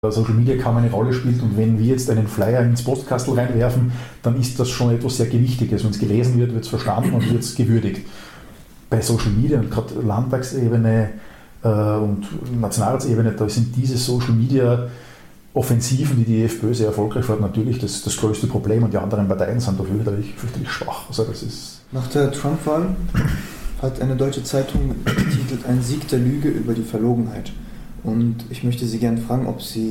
Social Media kaum eine Rolle spielt und wenn wir jetzt einen Flyer ins Postkastel reinwerfen, dann ist das schon etwas sehr Gewichtiges. Wenn es gelesen wird, wird es verstanden und wird es gewürdigt. Bei Social Media und gerade Landtagsebene und Nationalratsebene, da sind diese Social Media Offensiven, die FPÖ sehr erfolgreich fährt, natürlich das größte Problem und die anderen Parteien sind dafür fürchterlich schwach. Also das ist Nach der Trump-Wahl hat eine deutsche Zeitung getitelt "Ein Sieg der Lüge über die Verlogenheit". Und ich möchte Sie gerne fragen,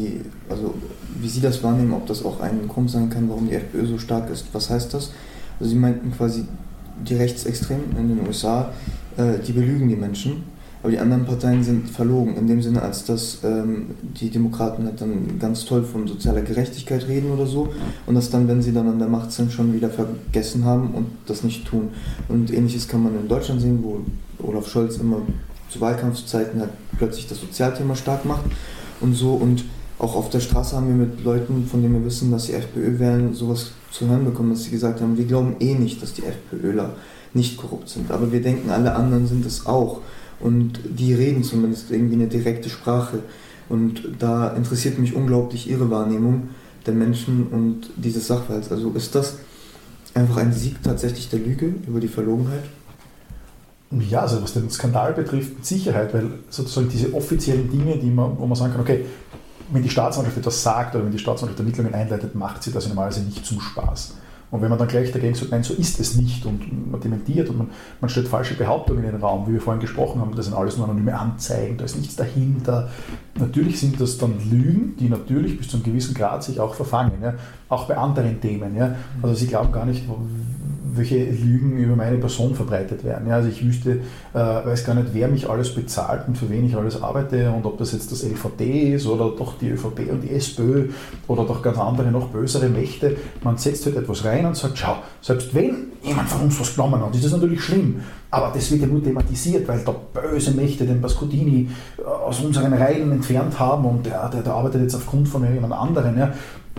wie Sie das wahrnehmen, ob das auch ein Grund sein kann, warum die FPÖ so stark ist. Was heißt das? Also Sie meinten quasi, die Rechtsextremen in den USA, die belügen die Menschen, aber die anderen Parteien sind verlogen, in dem Sinne, als dass die Demokraten halt dann ganz toll von sozialer Gerechtigkeit reden oder so und das dann, wenn sie dann an der Macht sind, schon wieder vergessen haben und das nicht tun. Und Ähnliches kann man in Deutschland sehen, wo Olaf Scholz immer zu Wahlkampfzeiten halt plötzlich das Sozialthema stark macht und so. Und auch auf der Straße haben wir mit Leuten, von denen wir wissen, dass sie FPÖ wählen, sowas zu hören bekommen, dass sie gesagt haben, wir glauben nicht, dass die FPÖler nicht korrupt sind, aber wir denken, alle anderen sind es auch. Und die reden zumindest irgendwie eine direkte Sprache. Und da interessiert mich unglaublich Ihre Wahrnehmung der Menschen und dieses Sachverhalts. Also ist das einfach ein Sieg tatsächlich der Lüge über die Verlogenheit? Ja, also was den Skandal betrifft, mit Sicherheit, weil sozusagen diese offiziellen Dinge, wo man sagen kann, okay, wenn die Staatsanwaltschaft etwas sagt oder wenn die Staatsanwaltschaft Ermittlungen einleitet, macht sie das normalerweise nicht zum Spaß. Und wenn man dann gleich dagegen sagt, nein, so ist es nicht und man dementiert und man stellt falsche Behauptungen in den Raum, wie wir vorhin gesprochen haben, das sind alles nur anonyme Anzeigen, da ist nichts dahinter. Natürlich sind das dann Lügen, die natürlich bis zu einem gewissen Grad sich auch verfangen, ja? Auch bei anderen Themen. Ja? Also Sie glauben gar nicht, welche Lügen über meine Person verbreitet werden. Ja, also ich weiß gar nicht, wer mich alles bezahlt und für wen ich alles arbeite und ob das jetzt das LVD ist oder doch die ÖVP und die SPÖ oder doch ganz andere, noch bösere Mächte. Man setzt halt etwas rein und sagt, schau, selbst wenn jemand von uns was genommen hat, ist das natürlich schlimm, aber das wird ja nur thematisiert, weil da böse Mächte den Pascodini aus unseren Reihen entfernt haben und der arbeitet jetzt aufgrund von jemand anderen. Ja.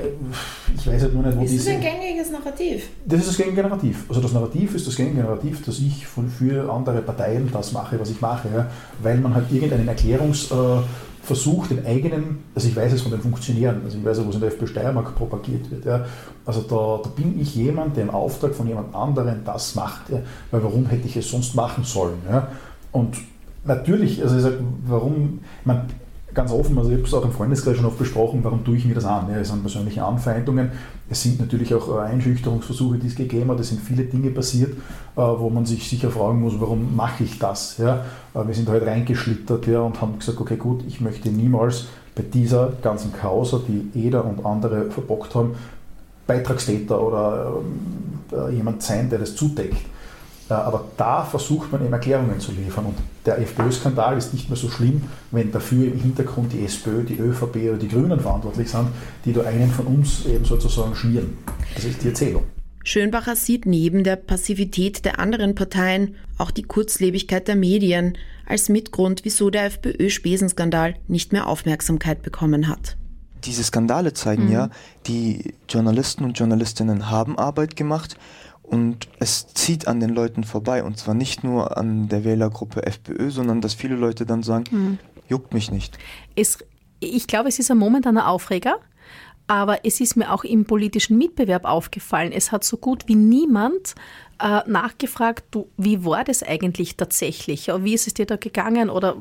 Ich weiß halt nur nicht, wo ist das ein gängiges Narrativ? Das ist das gängige Narrativ. Also das Narrativ ist das gängige Narrativ, dass ich für andere Parteien das mache, was ich mache. Ja? Weil man halt irgendeinen Erklärungsversuch, den eigenen, also ich weiß es von den Funktionären, also ich weiß ja, wo es in der FPÖ Steiermark propagiert wird. Ja? Also da bin ich jemand, der im Auftrag von jemand anderem das macht. Ja? Weil warum hätte ich es sonst machen sollen? Ja? Und natürlich, also ich sage, warum, ganz offen, also ich habe es auch im Freundeskreis schon oft besprochen, warum tue ich mir das an? Ja, es sind persönliche Anfeindungen, es sind natürlich auch Einschüchterungsversuche, die es gegeben hat, es sind viele Dinge passiert, wo man sich sicher fragen muss, warum mache ich das? Ja? Wir sind halt reingeschlittert, ja, und haben gesagt, okay gut, ich möchte niemals bei dieser ganzen Causa, die Eder und andere verbockt haben, Beitragstäter oder jemand sein, der das zudeckt. Aber da versucht man eben Erklärungen zu liefern. Und der FPÖ-Skandal ist nicht mehr so schlimm, wenn dafür im Hintergrund die SPÖ, die ÖVP oder die Grünen verantwortlich sind, die da einen von uns eben sozusagen schmieren. Das ist die Erzählung. Schönbacher sieht neben der Passivität der anderen Parteien auch die Kurzlebigkeit der Medien als Mitgrund, wieso der FPÖ-Spesenskandal nicht mehr Aufmerksamkeit bekommen hat. Diese Skandale zeigen ja, die Journalisten und Journalistinnen haben Arbeit gemacht. Und es zieht an den Leuten vorbei, und zwar nicht nur an der Wählergruppe FPÖ, sondern dass viele Leute dann sagen, juckt mich nicht. Ich glaube, es ist ein momentaner Aufreger, aber es ist mir auch im politischen Mitbewerb aufgefallen. Es hat so gut wie niemand nachgefragt, wie war das eigentlich tatsächlich? Wie ist es dir da gegangen oder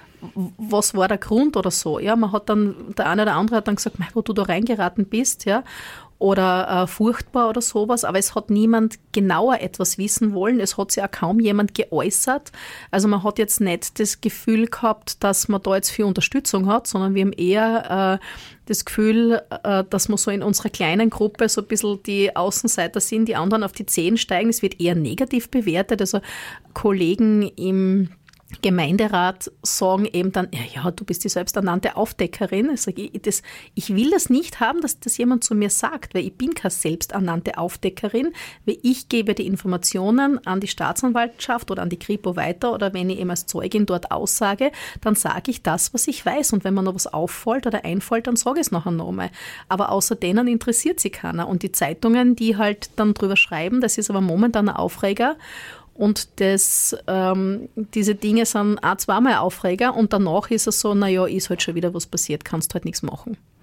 was war der Grund oder so? Ja, man hat dann, der eine oder andere hat dann gesagt, wo du da reingeraten bist, ja, oder furchtbar oder sowas, aber es hat niemand genauer etwas wissen wollen. Es hat sich auch kaum jemand geäußert. Also man hat jetzt nicht das Gefühl gehabt, dass man da jetzt viel Unterstützung hat, sondern wir haben eher das Gefühl, dass wir so in unserer kleinen Gruppe so ein bisschen die Außenseiter sind, die anderen auf die Zehen steigen. Es wird eher negativ bewertet. Also Kollegen im Gemeinderat sagen eben dann, ja, du bist die selbsternannte Aufdeckerin. Also ich will das nicht haben, dass das jemand zu mir sagt, weil ich bin keine selbsternannte Aufdeckerin, weil ich gebe die Informationen an die Staatsanwaltschaft oder an die Kripo weiter oder wenn ich eben als Zeugin dort aussage, dann sage ich das, was ich weiß. Und wenn mir noch was auffällt oder einfällt, dann sage ich es nachher nochmal. Aber außer denen interessiert sich keiner. Und die Zeitungen, die halt dann drüber schreiben, das ist aber momentan ein Aufreger. Und diese Dinge sind auch zweimal Aufreger und danach ist es so, naja, ist halt schon wieder was passiert, kannst halt nichts machen.